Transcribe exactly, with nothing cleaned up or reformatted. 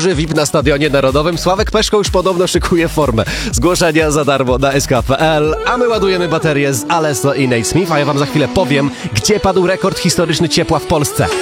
loży V I P na Stadionie Narodowym. Sławek Peszko już podobno szykuje formę. Zgłoszenia za darmo na S K kropka P L, a my ładujemy baterię z Alesso i Nate Smith, a ja wam za chwilę powiem, gdzie padł rekord historyczny ciepła w Polsce.